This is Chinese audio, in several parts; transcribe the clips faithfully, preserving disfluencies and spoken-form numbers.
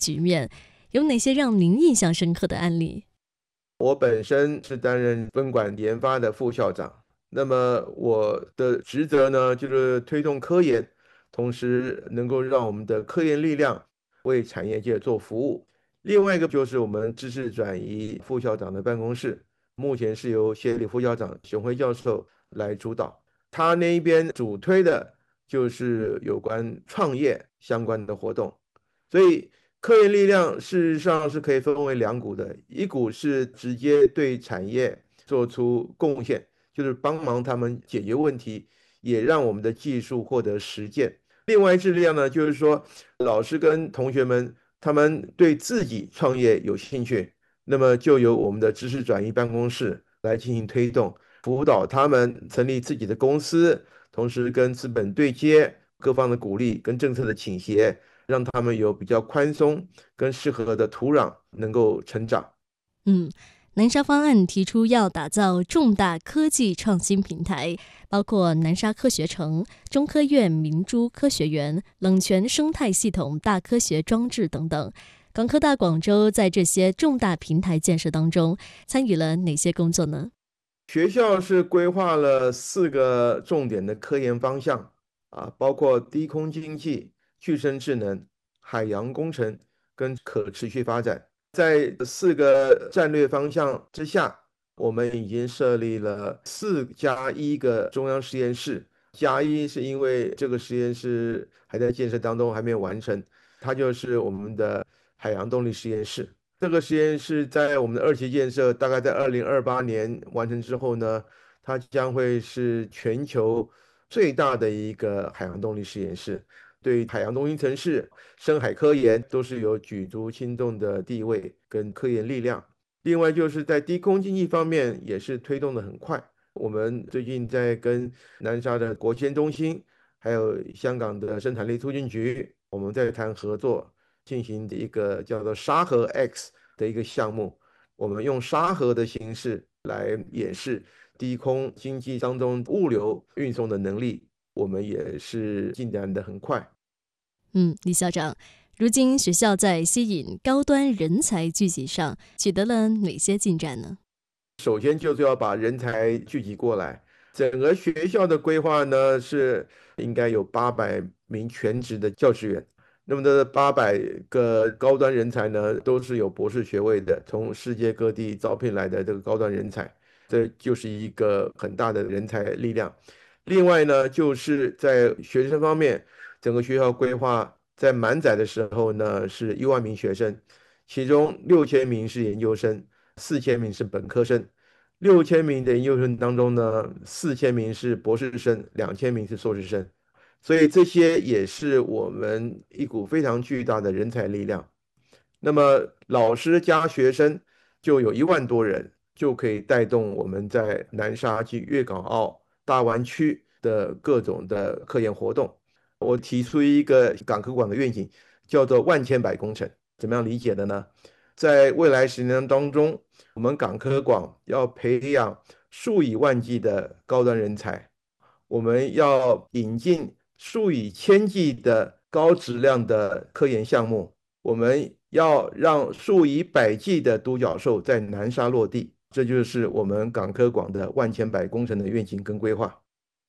局面，有哪些让您印象深刻的案例？ 我本身是担任分管研发的副校长，那么我的职责呢，就是推动科研，同时能够让我们的科研力量为产业界做服务。另外一个就是我们知识转移副校长的办公室，目前是由协理副校长熊辉教授来主导，他那一边主推的就是有关创业相关的活动。所以科研力量事实上是可以分为两股的，一股是直接对产业做出贡献，就是帮忙他们解决问题，也让我们的技术获得实践。另外一支力量呢，就是说老师跟同学们他们对自己创业有兴趣，那么就由我们的知识转移办公室来进行推动，辅导他们成立自己的公司，同时跟资本对接，各方的鼓励跟政策的倾斜，让他们有比较宽松跟适合的土壤能够成长。 嗯，南沙方案提出要打造重大科技创新平台，包括南沙科学城、中科院明珠科学园、冷泉生态系统大科学装置等等。港科大广州在这些重大平台建设当中参与了哪些工作呢？ 学校是规划了四个重点的科研方向啊，包括低空经济、具身智能、海洋工程跟可持续发展。在四个战略方向之下，我们已经设立了四加一个中央实验室。加一是因为这个实验室还在建设当中，还没有完成，它就是我们的海洋动力实验室。这个实验室在我们的二期建设，大概在二零二八年完成之后呢，它将会是全球最大的一个海洋动力实验室，对海洋中心城市、深海科研都是有举足轻重的地位跟科研力量。另外就是在低空经济方面也是推动的很快。我们最近在跟南沙的国际中心，还有香港的生产力促进局，我们在谈合作，进行一个叫做沙盒 X 的一个项目。我们用沙盒的形式来演示低空经济当中物流运送的能力，我们也是进展的很快。 嗯，李校长，如今学校在吸引高端人才聚集上取得了哪些进展呢？ 首先就是要把人才聚集过来。整个学校的规划呢，是应该有八百名全职的教职员。那么这八百个高端人才呢，都是有博士学位的，从世界各地招聘来的这个高端人才，这就是一个很大的人才力量。另外呢，就是在学生方面，整个学校规划在满载的时候呢，是一万名学生，其中六千名是研究生，四千名是本科生。六千名的研究生当中呢，四千名是博士生，两千名是硕士生，所以这些也是我们一股非常巨大的人才力量。那么老师加学生就有一万多人，就可以带动我们在南沙及粤港澳大湾区的各种的科研活动。我提出一个港科馆的愿景，叫做万千百工程。怎么样理解的呢？在未来十年当中，我们港科馆要培养数以万计的高端人才，我们要引进数以千计的高质量的科研项目，我们要让数以百计的独角兽在南沙落地，这就是我们港科馆的万千百工程的愿景跟规划。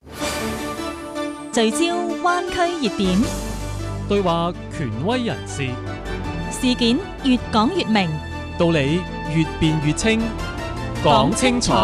聚焦灣區熱點， 對話權威人士， 事件越講越明， 道理越辯越清，講清楚。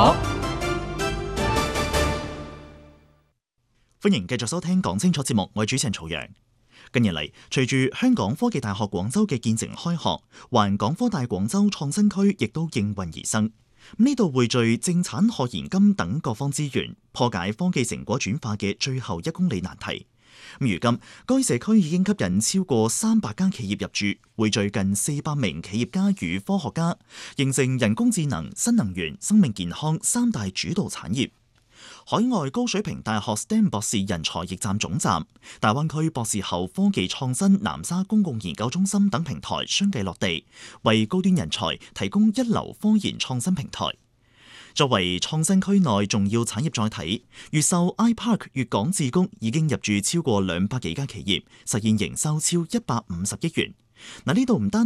歡迎繼續收聽講清楚節目，我係主持人曹陽。近年嚟，隨住香港科技大學廣州嘅建成開學，環港科大廣州創新區亦都應運而生。呢度匯聚正產學研金等各方資源，破解科技成果轉化嘅最後一公里難題。如今，該社區已經吸引超過三百家企業入駐，匯聚近四百名企業家與科學家，形成人工智能、新能源、生命健康三大主導產業。海外高水平大學 S T E M 博士人才驛站總站、大灣區博士後科技創新南沙公共研究中心等平台相繼落地，為高端人才提供一流科研創新平台。作為創新區內重要產業載體，越秀 iPark 粵港智谷已經入駐超過兩百幾家企業，實現營收超一百五十億元。嗱，呢度唔單